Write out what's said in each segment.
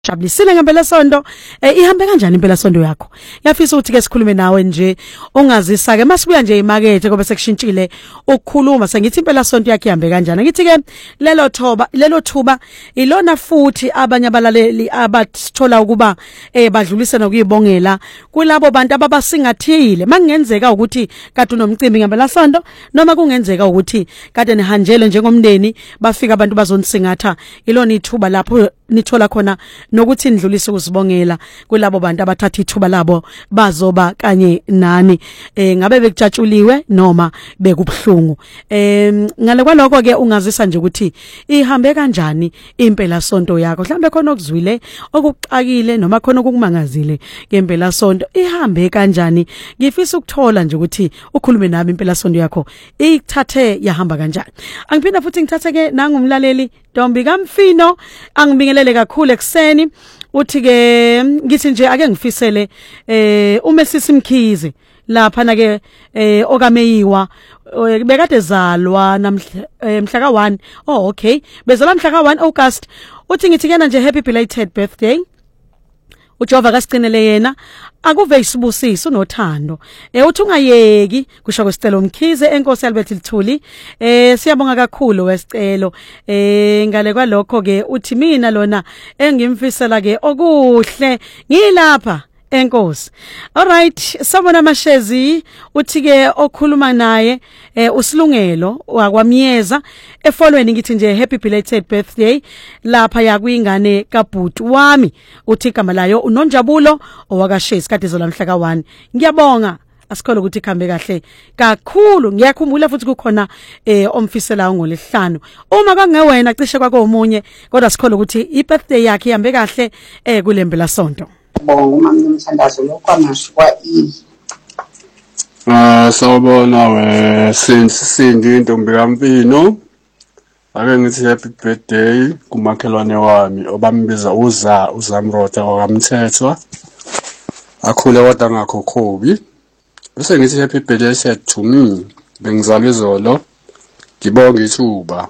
Jabulisile ngempela sonto ihambe kanjani impela sonto yakho yafisa ukuthi ke sikhulume nawe nje ongazisa ke masibuya nje emarket ngoba sekushintshile ukukhuluma sengithi impela sonto yakhe ihambe kanjani ngithi ke lelo thuba ilona futhi abanye abalaleli abathola ukuba badlulise nokuyibongela kulabo bantu ababasingathile mangenzeka ukuthi kade unomcimbi ngempela sonto noma kungenzeka ukuthi kade nihanjele njengomndeni bafika abantu bazonisingatha ilona ithuba lapho nithola khona nokuthi nidlulise ukuzibongela kulabo bantu abathatha ithuba labo bazoba kanye nani ngabe bekujatshuliwe noma bekubhlungu ngale kwaloko ke ungazisa nje ukuthi ihambe kanjani impela sonto yakho mhlambe khona okuzwile okuxakile noma khona okukumangazile ngempela sonto ihambe kanjani ngifisa ukuthola nje ukuthi ukhulume nami impela sonto yakho ikuthathe yahamba kanjani angiphinda futhi ngithathe ke nangumlaleli Ntombi kaMfino angibingelele kakhulu ekseni uthi ke ngithi nje ake ngifisele uMesisi Mkhize lapha na ke okameyiwa bekade zalwa namhla mhla ka1 okay bezalwa mhla ka1 August uthi ngithi kena nje happy belated birthday uJehova kasicinele yena akuve isibusiso nothando uthi ungayeki kusho kwesicelo Mkhize enkosi Albert Lithuli siyabonga kakhulu wesicelo ngale kwalokho ke uthi mina lona engimfisela ke okuhle ngilapha enkosi alright sabona mashezi uthi ke okhuluma naye usilungelo wakwamyeza efolweni ngithi nje happy belated birthday lapha yakwingane kabhuti wami uthi igama layo uNonjabulo owakashezi kade zola mhla ka1 ngiyabonga asikholwa ukuthi ikhambe kahle kakhulu ngiyakhumbula futhi kukhona omfisela ngolesihlanu uma kwangewena cishe kwako umunye kodwa sikholwa ukuthi ibirthday yakhe ihambe kahle kulembela sonto uma ngimthandazo lokwamashuwa sawubona we Sindi Ntombi kaMfino ake ngithi happy birthday kumakhelwane wami obambiza uzamrota kwaMthethwa akhule kodwa ngakhokhobi bese ngithi happy birthday to me bengizalwe izolo ngibonga ithuba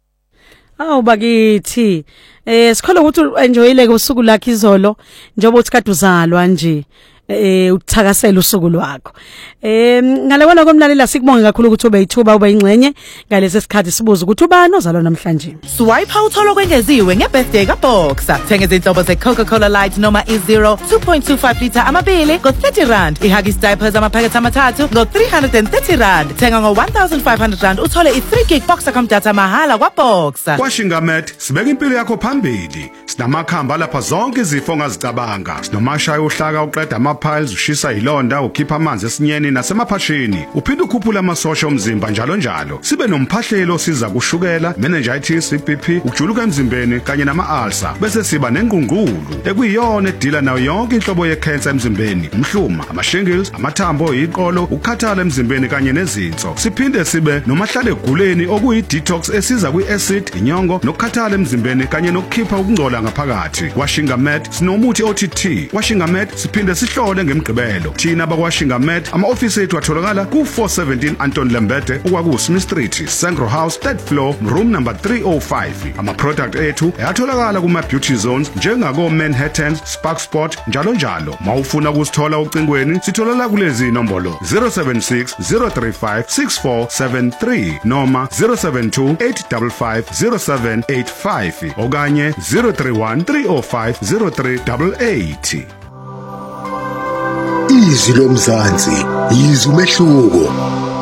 bakithi sikholwa ukuthi enjoyile usuku lakhe izolo njengoba uthi kade uzalwa nje uthakasela usuku lwakho ngale kwalo komlalela sikubonga kakhulu ukuthi ube yithuba ube ingcenye ngalesi sikhathi sibuza ukuthi ubani ozalwa namhlanje swipe uthola kwengeziwe ngebirthday kaBoxer thenga izinhlobo zeCoca-Cola Light noma i0 2.25 liter amabili ngo30 iHuggies diapers amaphakethe amathathu ngo330 thenga ngo1500 uthole i3 gig Boxer data mahala kwaBoxer Washingamet sibeka impilo yakho phambili sinamakhamba lapha zonke izifo ongazicabanga sinomashaya uhlaka uqeda piles ushisa ilonda ukhipha amanzi esinyeni nasemaphashini uphinde ukhuphula amasosha omzimba njalo sibe nomphahlelo siza kushukela meningitis iBP ukujuluka emzimbeni kanye nama-ulcer bese siba nengqungqulu ekuyiyona edila nayo yonke inhlobo ye-cancer emzimbeni umhluma ama-shingles amathambo iqolo ukukhathala emzimbeni kanye nezinso siphinde sibe nomahlale eguleni okuyi-detox esiza kwi-acid inyongo nokukhathala emzimbeni kanye nokukhipha ukungcola ngaphakathi Washingamet sinomuthi OTT Washingamet siphinde sihlole ngemgqibelo thina bakwaShingamet ama-ofisi ethu atholakala ku417 Anton Lembede okwakuSmith Street Sangro House 3rd floor room number 305 ama-product ethu ayatholakala kuma-beauty zones njengako Manhattans Spark Sport njalo mawufuna ukusithola ucingweni sitholala kulezi inombolo 076 035 6473 noma 072 855 0785 okanye 031 305 0388 Izwi lomzansi, izwi umehluko.